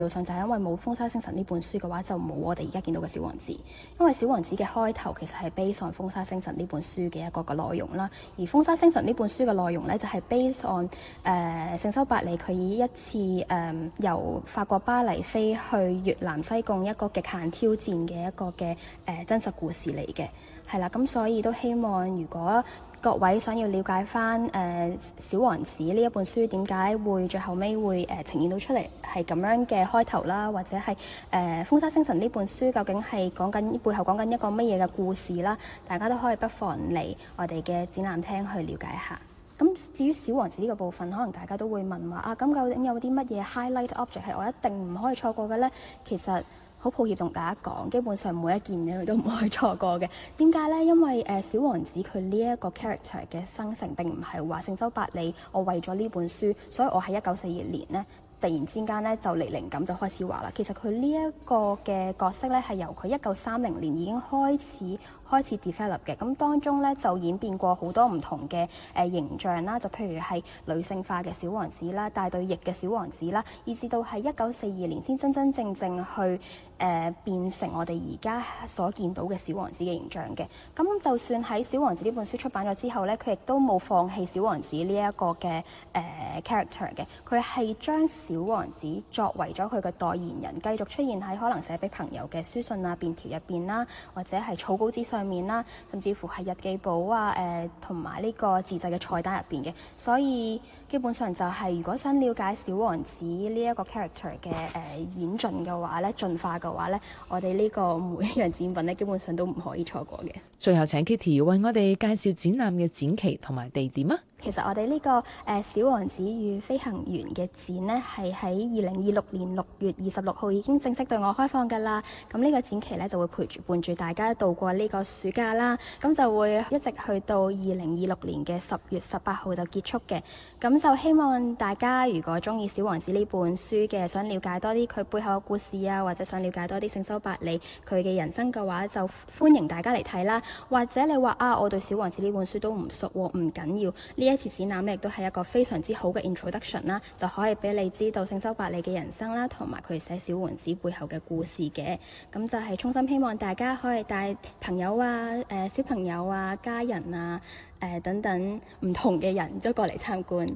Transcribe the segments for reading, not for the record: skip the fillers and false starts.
上就係因為冇《風沙星辰》呢本書嘅話，就冇我哋而家見到嘅小王子。因為小王子嘅開頭其實係 based on《風沙星辰》呢本書嘅一個內容啦，而《風沙星辰》呢本書嘅內容呢，就係 based on 聖修伯里佢以一次由法國巴黎飛去越南西貢一個極限挑戰嘅一個嘅真實故事嚟嘅，係啦，咁所以都希望如果各位想要了解翻小王子呢一本書點解會最後尾會呈現到出嚟係咁樣嘅開頭啦，或者係風沙星辰呢本書究竟係講緊背後講緊一個乜嘢嘅故事啦，大家都可以不妨嚟我哋嘅展覽廳去了解一下。咁至於小王子呢個部分，可能大家都會問話啊，咁究竟有啲乜嘢 highlight object 係我一定唔可以錯過嘅呢？其實好抱歉同大家講，基本上每一件嘢都唔可以錯過嘅。點解呢？因為小王子佢呢一個 character 嘅生成並唔係話聖修伯里我為咗呢本書，所以我喺1942年呢突然之間咧就嚟靈感就開始畫啦。其實佢呢一個嘅角色咧係由佢1930年已經開始 develop 嘅。咁當中咧就演變過好多唔同嘅形象啦，就譬如係女性化嘅小王子啦，戴對翼嘅小王子啦，以至到係1942年先真真正正去變成我哋而家所見到嘅小王子嘅形象嘅。咁就算喺小王子呢本書出版咗之後咧，佢亦都冇放棄小王子呢一個嘅character 嘅，佢係將小王子作為咗佢嘅代言人，繼續出現喺可能寫俾朋友嘅書信啊、便條入邊啦，或者係草稿紙上面啦，甚至乎係日記簿啊、同埋呢個自製嘅菜單入邊嘅。所以基本上就係如果想了解小王子呢一個 character 嘅演進嘅話咧、進化嘅話咧，我哋呢個每一樣展品咧，基本上都唔可以錯過嘅。 最後請 Kitty 為我哋介紹展覽嘅展期同埋地點啊！ 其實我哋呢個小王子與飛行員嘅展呢，係喺2026年6月26號已經正式對外開放㗎啦。咁呢個展期呢，就會伴住大家度過呢個暑假啦。咁就會一直去到2026年嘅10月18號就結束嘅。咁就希望大家如果中意小王子呢本書嘅，想了解多啲佢背後嘅故事啊，或者想了解多啲聖修伯里佢嘅人生嘅話，就歡迎大家嚟睇啦。或者你話啊，我對小王子呢本書都唔熟喎，唔緊要。呢一次展覽咧，亦都係一個非常之好嘅 introduction 啦，就可以俾你知道聖修伯里嘅人生啦，同埋佢寫小王子背後嘅故事嘅。咁就係衷心希望大家可以帶朋友啊、小朋友啊、家人啊、等等唔同嘅人都過嚟參觀。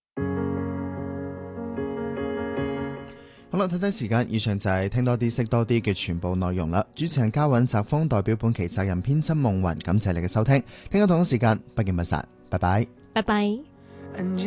好啦，睇睇時間，以上就係聽多啲識多啲嘅全部內容啦。主持人嘉允、澤峰代表本期責任編輯夢雲，感謝你嘅收聽。聽日同一時間不見不散，拜拜。 拜拜。